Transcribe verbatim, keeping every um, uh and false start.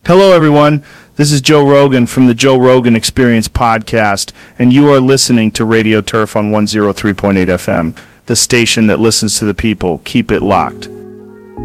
Hello, everyone. This is Joe Rogan from the Joe Rogan Experience podcast, and you are listening to Radio Turf on one oh three point eight F M, the station that listens to the people. Keep it locked.